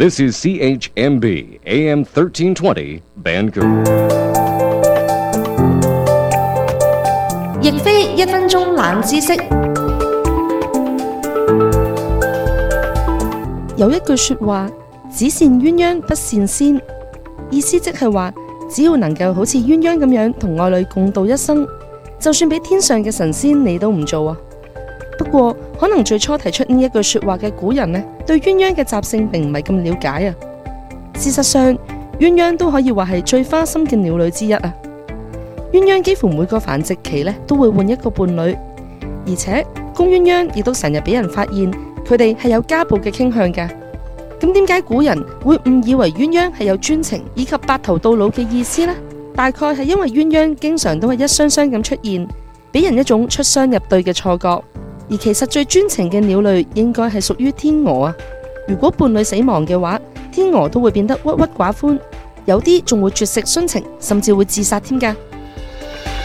This is CHMB AM 1320 Vancouver。 亦非1分鐘冷知識。有一句說話，只羨鴛鴦不羨仙，意思即係話，只要能夠好似鴛鴦咁樣同愛侶共度一生，就算俾天上嘅神仙你都唔做啊。不過可能最初提出呢一句說話嘅古人呢，對鴛鴦嘅習性並唔係咁了解啊。事實上，鴛鴦都可以話係最花心嘅鳥類之一啊。鴛鴦幾乎每個繁殖期呢都會換一個伴侶，而且公鴛鴦亦都成日俾人發現佢哋係有家暴嘅傾向㗎。咁點解古人會誤以為鴛鴦係有專情以及白頭到老嘅意思呢？大概係因為鴛鴦經常都係一雙雙咁出現，俾人一種出雙入對嘅錯覺。而其實最專情嘅鳥類應該係屬於天鵝啊。如果伴侶死亡嘅話，天鵝都會變得鬱鬱寡歡，有啲仲會絕食殉情，甚至會自殺添㗎。